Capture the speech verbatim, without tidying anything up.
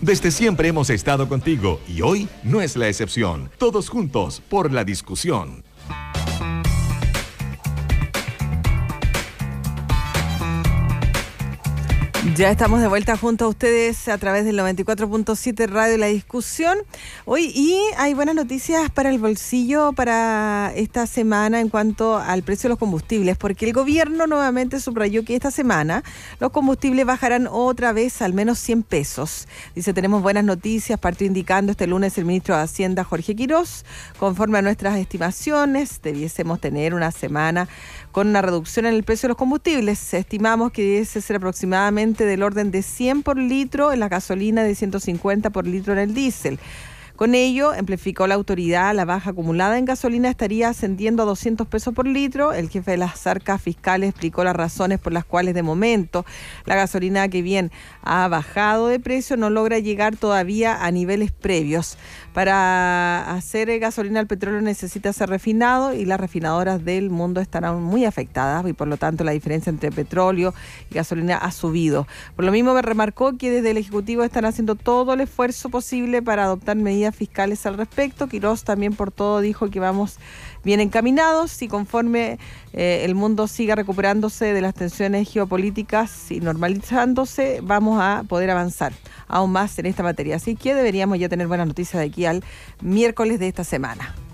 Desde siempre hemos estado contigo y hoy no es la excepción. Todos juntos por la discusión. Ya estamos de vuelta junto a ustedes a través del noventa y cuatro punto siete Radio La Discusión. Hoy y hay buenas noticias para el bolsillo para esta semana en cuanto al precio de los combustibles, porque el gobierno nuevamente subrayó que esta semana los combustibles bajarán otra vez al menos cien pesos. Dice, tenemos buenas noticias, partió indicando este lunes el ministro de Hacienda, Jorge Quirós. Conforme a nuestras estimaciones, debiésemos tener una semana con una reducción en el precio de los combustibles. Estimamos que debiese ser aproximadamente del orden de cien por litro en la gasolina, de ciento cincuenta por litro en el diésel. Con ello, amplificó la autoridad, la baja acumulada en gasolina estaría ascendiendo a doscientos pesos por litro. El jefe de las arcas fiscales explicó las razones por las cuales de momento la gasolina, que bien ha bajado de precio, no logra llegar todavía a niveles previos. Para hacer gasolina, el petróleo necesita ser refinado y las refinadoras del mundo estarán muy afectadas y por lo tanto la diferencia entre petróleo y gasolina ha subido. Por lo mismo me remarcó que desde el Ejecutivo están haciendo todo el esfuerzo posible para adoptar medidas fiscales al respecto. Quirós también por todo dijo que vamos bien encaminados y conforme eh, el mundo siga recuperándose de las tensiones geopolíticas y normalizándose, vamos a poder avanzar aún más en esta materia. Así que deberíamos ya tener buenas noticias de aquí al miércoles de esta semana.